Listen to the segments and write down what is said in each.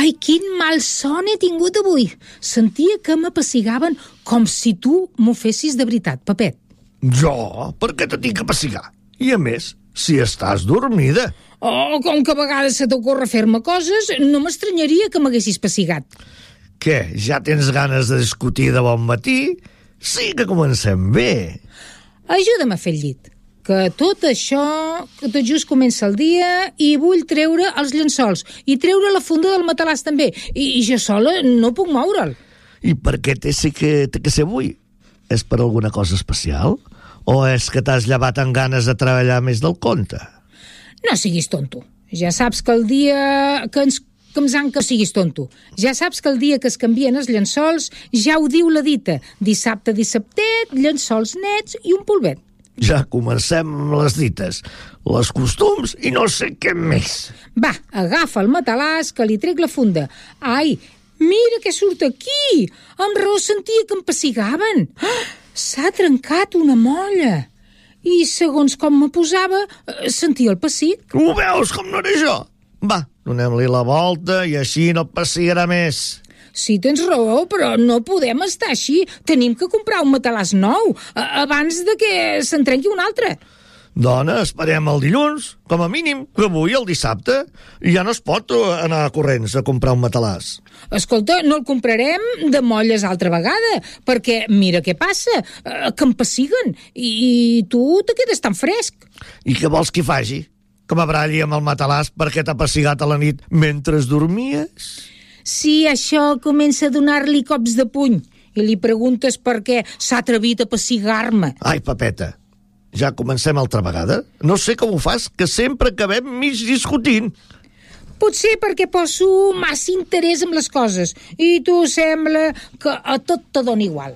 Ai, quin mal son he tingut avui. Sentia que m'apassigaven com si tu m'ho fessis de veritat, Pepet. Jo? Per què te tinc que pessigar? I a més, si estàs dormida. Oh, com que a vegades se t'ocorre fer-me coses, no m'estranyaria que m'haguessis passigat. Què, ja tens ganes de discutir de bon matí? Sí que comencem bé. Ajuda'm a fer el llit, que tot això, que tot just comença el dia i vull treure els llençols i treure la funda del matalàs també, i jo sola no puc moure'l. I per què té que ser avui? És per alguna cosa especial? O és que t'has llevat amb ganes de treballar més del compte? No siguis tonto. Ja saps que el dia que siguis tonto. Ja saps que el dia que es canvien els llençols ja ho diu la dita. Dissabte, dissabtet, llençols nets i un polvet. Ja comencem amb les dites, les costums i no sé què més. Va, agafa el matalàs que li trec la funda. Ai, mira què surt aquí! Amb raó sentia que em pessigaven. Ah, s'ha trencat una molla. I segons com me posava, sentia el pessic. Ho veus com no era jo? Va, donem-li la volta i així no et pessigarà més. Sí, tens raó, però no podem estar així. Tenim que comprar un matalàs nou abans de que se'n trenqui un altre. Dona, esperem el dilluns, com a mínim, que avui, el dissabte, ja no es pot anar a corrents a comprar un matalàs. Escolta, no el comprarem de molles altra vegada, perquè mira què passa, que em pessiguen, i tu te quedes tan fresc. I què vols que hi faci? Que m'abralli amb el matalàs perquè t'ha pessigat a la nit mentre dormies? Si això comença a donar-li cops de puny i li preguntes per què s'ha atrevit a pessigar-me. Ai, Pepeta, ja comencem altra vegada? No sé com ho fas, que sempre acabem mig discutint. Potser perquè poso massa interès en les coses i tu sembla que a tot te dona igual.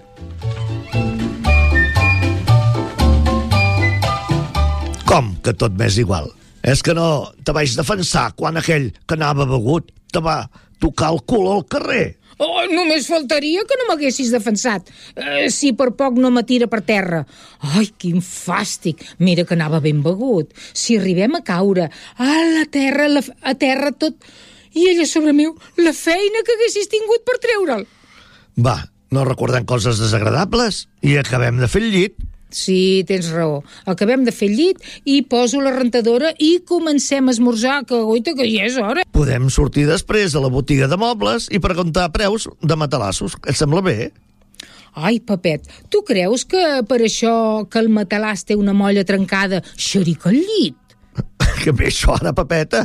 Com que tot m'és igual? És que no te vaig defensar quan aquell que anava begut te va tocar el cul al carrer. Oh, només faltaria que no m'haguessis defensat. Si per poc no m'atira per terra. Ai, quin fàstic. Mira que anava ben begut. Si arribem a caure a terra tot... I ella sobre meu, la feina que haguessis tingut per treure'l. Va, no recordem coses desagradables i acabem de fer el llit. Sí, tens raó. Acabem de fer el llit i poso la rentadora i comencem a esmorzar, que goita que ja és hora. Podem sortir després a la botiga de mobles i preguntar preus de matalassos. Et sembla bé? Ai, Pepet, tu creus que per això que el matalàs té una molla trencada xerica el llit? Que bé això ara, Pepeta?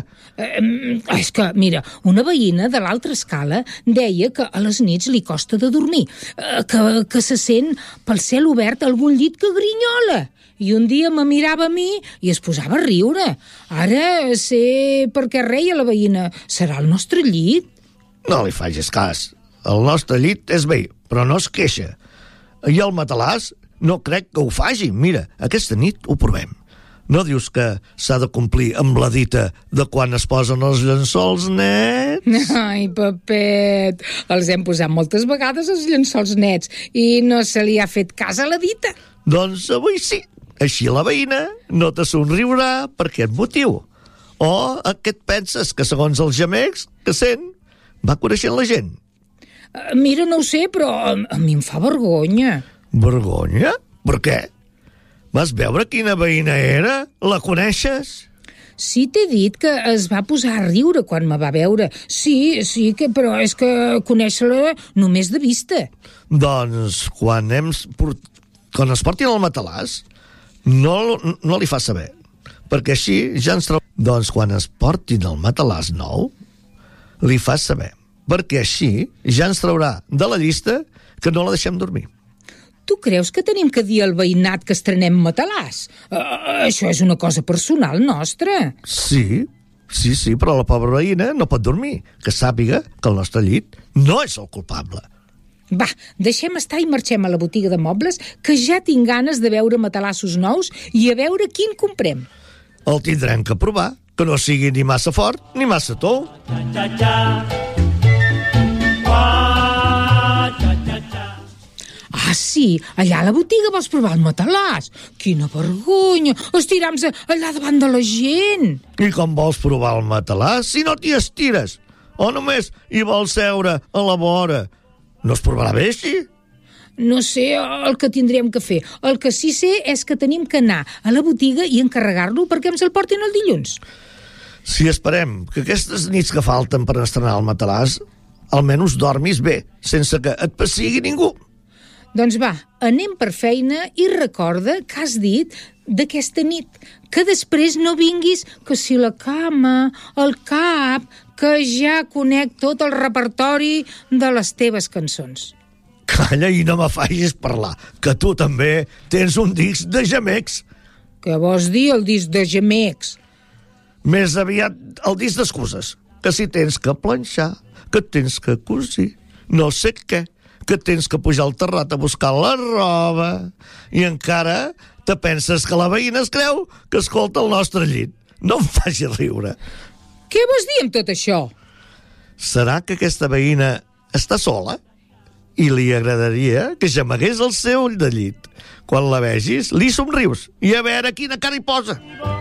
És que, mira, una veïna de l'altra escala deia que a les nits li costa de dormir, que se sent pel cel obert algun llit que grinyola. I un dia me mirava a mi i es posava a riure. Ara sé per què reia la veïna. Serà el nostre llit? No li facis cas. El nostre llit és vell, però no es queixa. I el matalàs no crec que ho faci. Mira, aquesta nit ho provem. No dius que s'ha de complir amb la dita de quan es posen els llençols nets? Ai, Pepet, els hem posat moltes vegades els llençols nets i no se li ha fet cas a la dita. Doncs avui sí. Així la veïna no te somriurà per aquest motiu. O què et penses, que segons els gemecs que sent va coneixent la gent? Mira, no ho sé, però a mi em fa vergonya. Vergonya? Per què? Vas veure quina veïna era? La coneixes? Sí, t'he dit que es va posar a riure quan me va veure. Sí, però és que conèixer-la només de vista. Doncs quan es portin al matalàs, no li fa saber, perquè així ja ens Doncs quan es portin al matalàs nou, li fa saber, perquè així ja ens traurà de la llista que no la deixem dormir. Tu creus que tenim que dir al veïnat que estrenem matalàs? Això és una cosa personal nostra. Sí, però la pobra veïna no pot dormir. Que sàpiga que el nostre llit no és el culpable. Va, deixem estar i marxem a la botiga de mobles, que ja tinc ganes de veure matalassos nous i a veure quin comprem. El tindrem que provar, que no sigui ni massa fort ni massa tou. Ah, sí, allà a la botiga vols provar el matalàs? Quina vergonya, estirar-nos allà davant de la gent. I com vols provar el matalàs si no t'hi estires? o només hi vol seure a la vora? No es provarà bé així? No sé el que tindrem que fer. El que sí sé és que tenim que anar a la botiga i encarregar-lo perquè ens el portin el dilluns. Si esperem que aquestes nits que falten per estrenar el matalàs, almenys dormis bé, sense que et pessigui ningú. Doncs va, anem per feina i recorda que has dit d'aquesta nit, que després no vinguis que si la cama, el cap, que ja conec tot el repertori de les teves cançons. Calla i no me facis parlar, que tu també tens un disc de gemecs. Què vols dir, el disc de gemecs? Més aviat el disc d'excuses, que si tens que planxar, que tens que cosir, no sé què, que tens que pujar al terrat a buscar la roba, i encara te penses que la veïna es creu que escolta el nostre llit. No em facis riure. Què vols dir amb tot això? Serà que aquesta veïna està sola? I li agradaria que gemegués el seu ull de llit. Quan la vegis, li somrius i a veure quina cara hi posa.